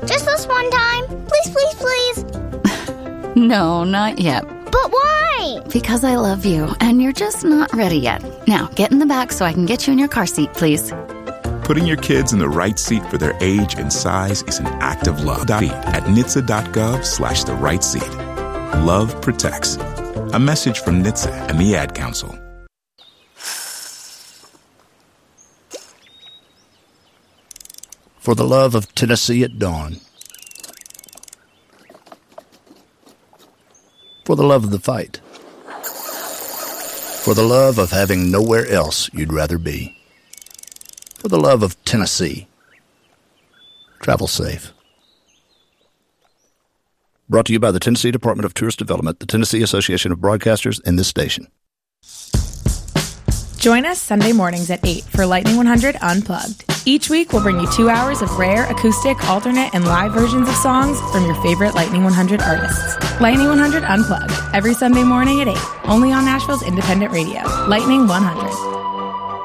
Just this one time. Please, please, please. No, not yet. But why? Because I love you, and you're just not ready yet. Now, get in the back so I can get you in your car seat, please. Putting your kids in the right seat for their age and size is an act of love. At NHTSA.gov/the right seat. Love protects. A message from NHTSA and the Ad Council. For the love of Tennessee at dawn. For the love of the fight. For the love of having nowhere else you'd rather be. For the love of Tennessee. Travel safe. Brought to you by the Tennessee Department of Tourist Development, the Tennessee Association of Broadcasters, and this station. Join us Sunday mornings at 8 for Lightning 100 Unplugged. Each week, we'll bring you 2 hours of rare, acoustic, alternate, and live versions of songs from your favorite Lightning 100 artists. Lightning 100 Unplugged, every Sunday morning at 8, only on Nashville's independent radio, Lightning 100.